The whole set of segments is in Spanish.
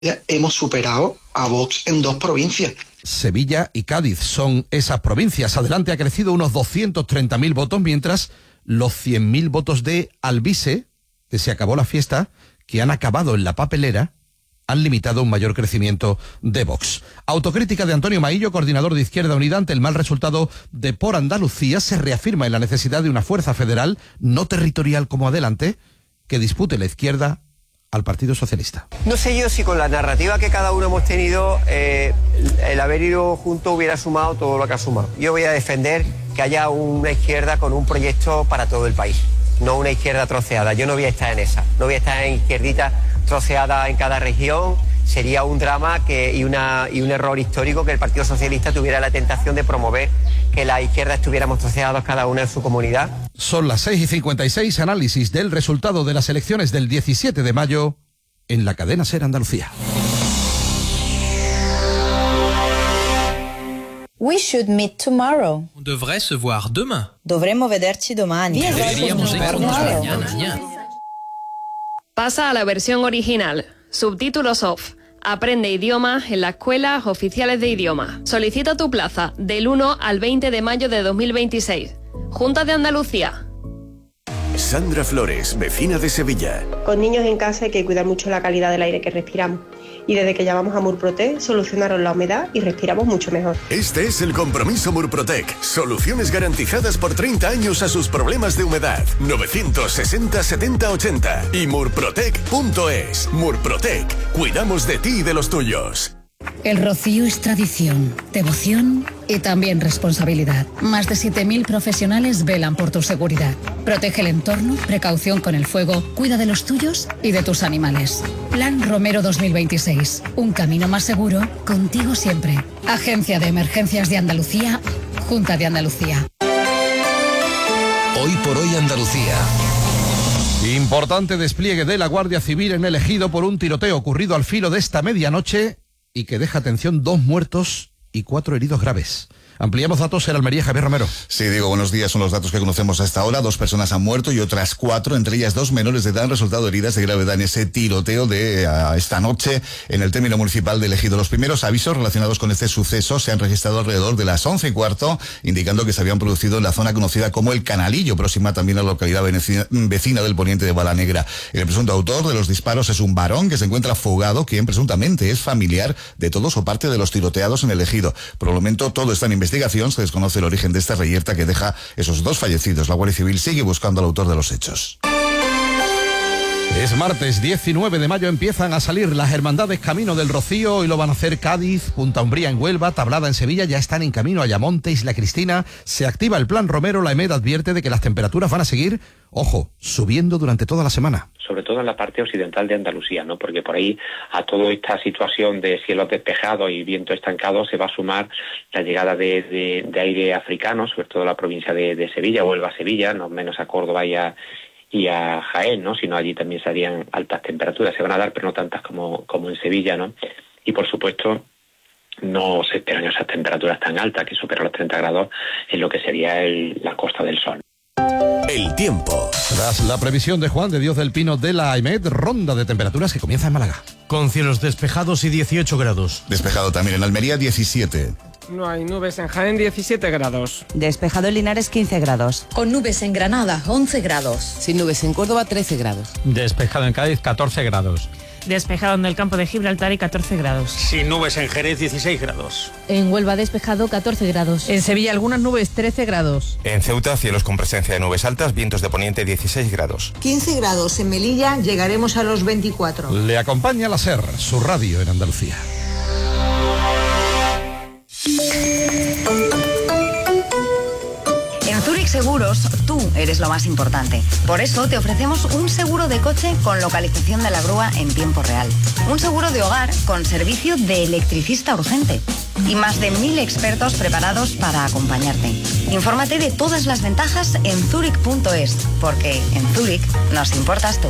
hemos superado a Vox en 2 provincias. Sevilla y Cádiz son esas provincias. Adelante ha crecido unos 230.000 votos, mientras los 100.000 votos de Alvise, que se acabó la fiesta, que han acabado en la papelera, han limitado un mayor crecimiento de Vox. Autocrítica de Antonio Maillo, coordinador de Izquierda Unida, ante el mal resultado de Por Andalucía. Se reafirma en la necesidad de una fuerza federal, no territorial como Adelante, que dispute la izquierda al Partido Socialista. No sé yo si con la narrativa que cada uno hemos tenido, el haber ido juntos hubiera sumado todo lo que ha sumado. Yo voy a defender que haya una izquierda con un proyecto para todo el país, no una izquierda troceada. Yo no voy a estar en esa, no voy a estar en izquierdita troceada en cada región. Sería un drama y un error histórico que el Partido Socialista tuviera la tentación de promover que la izquierda estuviéramos troceados cada una en su comunidad. Son las 6:56, análisis del resultado de las elecciones del 17 de mayo en la cadena SER Andalucía. We should meet tomorrow. On devrait se voir demain. Dovremmo vederci domani. Deberíamos vernos mañana. Pasa a la versión original. Subtítulos off. Aprende idiomas en las escuelas oficiales de idiomas. Solicita tu plaza del 1 al 20 de mayo de 2026. Junta de Andalucía. Sandra Flores, vecina de Sevilla. Con niños en casa hay que cuidar mucho la calidad del aire que respiramos. Y desde que llamamos a Murprotec solucionaron la humedad y respiramos mucho mejor. Este es el compromiso Murprotec. Soluciones garantizadas por 30 años a sus problemas de humedad. 960 70 80 y murprotec.es. Murprotec. Cuidamos de ti y de los tuyos. El Rocío es tradición, devoción y también responsabilidad. Más de 7.000 profesionales velan por tu seguridad. Protege el entorno, precaución con el fuego, cuida de los tuyos y de tus animales. Plan Romero 2026. Un camino más seguro, contigo siempre. Agencia de Emergencias de Andalucía, Junta de Andalucía. Hoy por hoy Andalucía. Importante despliegue de la Guardia Civil en el Ejido por un tiroteo ocurrido al filo de esta medianoche y que deja, atención, 2 muertos y 4 heridos graves. Ampliamos datos en Almería, Javier Romero. Sí, Diego, buenos días. Son los datos que conocemos hasta ahora. 2 personas han muerto y otras 4, entre ellas 2 menores de edad, han resultado heridas de gravedad en ese tiroteo de esta noche en el término municipal de Ejido. Los primeros avisos relacionados con este suceso se han registrado alrededor de las 11:15, indicando que se habían producido en la zona conocida como El Canalillo, próxima también a la localidad vecina del poniente de Balanegra. El presunto autor de los disparos es un varón que se encuentra fugado, quien presuntamente es familiar de todos o parte de los tiroteados en el Ejido. Por el momento todo está en investigación. Se desconoce el origen de esta reyerta que deja esos 2 fallecidos. La Guardia Civil sigue buscando al autor de los hechos. Es martes 19 de mayo, empiezan a salir las hermandades camino del Rocío y lo van a hacer Cádiz, Punta Umbría en Huelva, Tablada en Sevilla, ya están en camino a Ayamonte, Isla Cristina. Se activa el plan Romero. La EMED advierte de que las temperaturas van a seguir, ojo, subiendo durante toda la semana. Sobre todo en la parte occidental de Andalucía, ¿no? Porque por ahí a toda esta situación de cielos despejados y viento estancado se va a sumar la llegada de aire africano, sobre todo en la provincia de Sevilla, Huelva-Sevilla, no menos a Córdoba y a Jaén, ¿no? Sino allí también serían altas temperaturas, se van a dar, pero no tantas como en Sevilla, ¿no? Y por supuesto no se esperan esas temperaturas tan altas que superan los 30 grados en lo que sería la Costa del Sol. El tiempo. Tras la previsión de Juan de Dios del Pino de la AEMET, ronda de temperaturas que comienza en Málaga. Con cielos despejados y 18 grados. Despejado también en Almería, 17. No hay nubes en Jaén, 17 grados. Despejado en Linares, 15 grados. Con nubes en Granada, 11 grados. Sin nubes en Córdoba, 13 grados. Despejado en Cádiz, 14 grados. Despejado en el campo de Gibraltar y 14 grados. Sin nubes en Jerez, 16 grados. En Huelva despejado, 14 grados. En Sevilla algunas nubes, 13 grados. En Ceuta, cielos con presencia de nubes altas, vientos de poniente, 16 grados. 15 grados. En Melilla llegaremos a los 24. Le acompaña la SER, su radio en Andalucía. En Zurich Seguros, tú eres lo más importante. Por eso te ofrecemos un seguro de coche con localización de la grúa en tiempo real. Un seguro de hogar con servicio de electricista urgente. Y más de 1000 expertos preparados para acompañarte. Infórmate de todas las ventajas en zurich.es, porque en Zurich nos importas tú.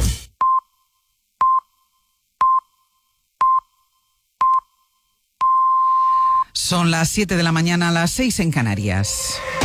Son las 7 de la mañana, las 6 en Canarias.